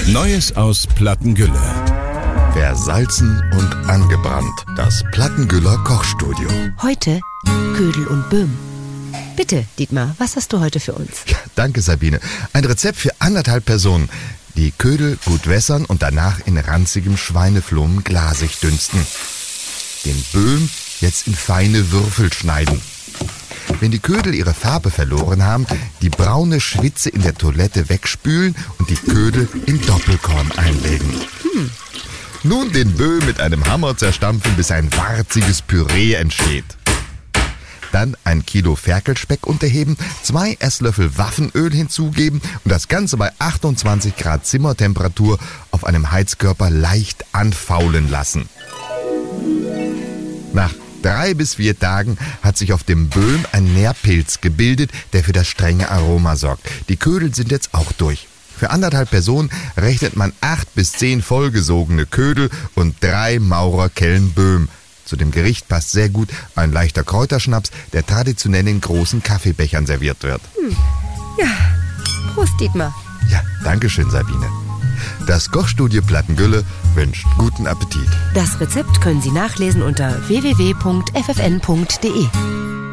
Neues aus Plattengülle. Versalzen und angebrannt. Das Plattengüller Kochstudio. Heute Ködel und Böhm. Bitte, Dietmar, was hast du heute für uns? Ja, danke, Sabine. Ein Rezept für 1,5 Personen. Die Ködel gut wässern und danach in ranzigem Schweineflomen glasig dünsten. Den Böhm jetzt in feine Würfel schneiden. Wenn die Ködel ihre Farbe verloren haben, die braune Schwitze in der Toilette wegspülen und die Ködel in Doppelkorn einlegen. Nun den Böhm mit einem Hammer zerstampfen, bis ein warziges Püree entsteht. Dann 1 Kilo Ferkelspeck unterheben, 2 Esslöffel Waffenöl hinzugeben und das Ganze bei 28 Grad Zimmertemperatur auf einem Heizkörper leicht anfaulen lassen. Nach 3 bis 4 Tagen hat sich auf dem Böhm ein Nährpilz gebildet, der für das strenge Aroma sorgt. Die Ködel sind jetzt auch durch. Für 1,5 Personen rechnet man 8 bis 10 vollgesogene Ködel und 3 Maurerkellen Böhm. Zu dem Gericht passt sehr gut ein leichter Kräuterschnaps, der traditionell in großen Kaffeebechern serviert wird. Ja, Prost, Dietmar. Ja, danke schön, Sabine. Das Kochstudio Plattengülle wünscht guten Appetit. Das Rezept können Sie nachlesen unter www.ffn.de.